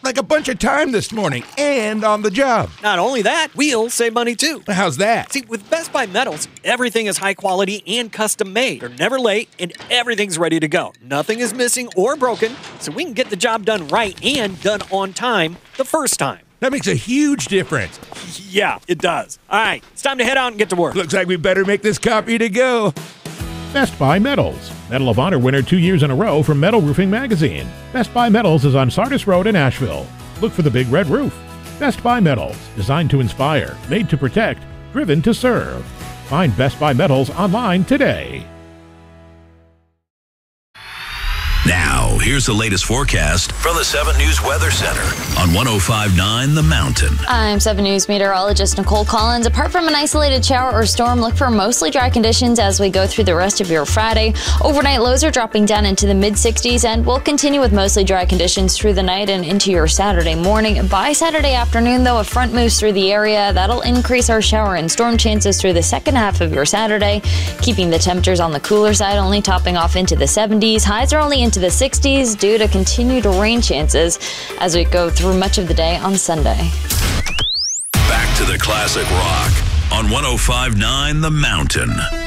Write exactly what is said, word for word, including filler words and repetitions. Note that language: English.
like a bunch of time this morning and on the job. Not only that, we'll save money too. How's that? See, with Best Buy Metals, everything is high quality and custom made. They're never late and everything's ready to go. Nothing is missing or broken, so we can get the job done right and done on time the first time. That makes a huge difference. Yeah, it does. All right, it's time to head out and get to work. Looks like we better make this copy to go. Best Buy Metals. Medal of Honor winner two years in a row from Metal Roofing Magazine. Best Buy Metals is on Sardis Road in Asheville. Look for the big red roof. Best Buy Metals. Designed to inspire, made to protect, driven to serve. Find Best Buy Metals online today. Now, here's the latest forecast from the seven News Weather Center on one oh five point nine The Mountain. I'm seven News meteorologist Nicole Collins. Apart from an isolated shower or storm, look for mostly dry conditions as we go through the rest of your Friday. Overnight lows are dropping down into the mid sixties, and we'll continue with mostly dry conditions through the night and into your Saturday morning. By Saturday afternoon, though, a front moves through the area. That'll increase our shower and storm chances through the second half of your Saturday, keeping the temperatures on the cooler side, only topping off into the seventies. Highs are only into the sixties due to continued rain chances as we go through much of the day on Sunday. Back to the classic rock on one oh five point nine The Mountain.